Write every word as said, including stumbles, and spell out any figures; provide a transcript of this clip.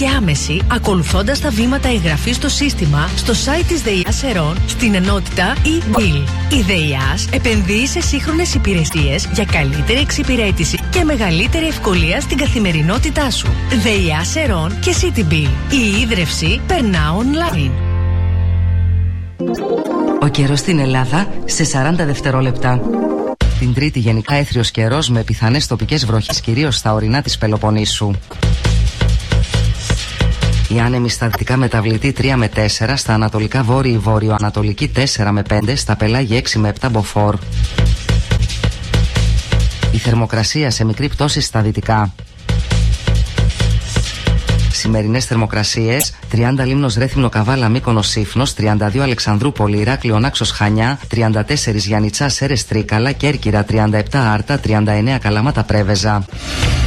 και άμεση, ακολουθώντας τα βήματα εγγραφής στο σύστημα στο site της ΔΕΙΑ Σερών στην ενότητα e-bill. Η ΔΕΙΑ επενδύει σε σύγχρονες υπηρεσίες για καλύτερη εξυπηρέτηση και μεγαλύτερη ευκολία στην καθημερινότητά σου. ΔΕΙΑ Σερών και CityBill. Η ίδρυυση περνά online. Ο καιρός στην Ελλάδα σε σαράντα δευτερόλεπτα. Την Τρίτη γενικά έθριος καιρός με πιθανές τοπικές βροχές, κυρίως στα ορεινά της Πελοποννήσου. Η άνεμη στα δυτικά μεταβλητή τρία με τέσσερα, στα ανατολικά βόρειη βόρειο-ανατολική τέσσερα με πέντε, στα πελάγια έξι με επτά μποφόρ. Η θερμοκρασία σε μικρή πτώση στα δυτικά. Σημερινές θερμοκρασίες: τριάντα Λίμνος Ρέθυμνο Καβάλα Μύκονος Σύφνος, τριάντα δύο Αλεξανδρούπολη Ηράκλειο Νάξος Χανιά, τριάντα τέσσερα Γιαννιτσά Σέρες Τρίκαλα Κέρκυρα, τριάντα επτά Άρτα, τριάντα εννέα Καλαμάτα Πρέβεζα.